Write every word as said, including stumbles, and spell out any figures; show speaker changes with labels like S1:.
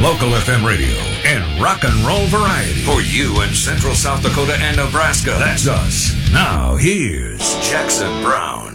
S1: Local F M radio and rock and roll variety for you in Central South Dakota and Nebraska. That's us. Now here's Jackson Brown.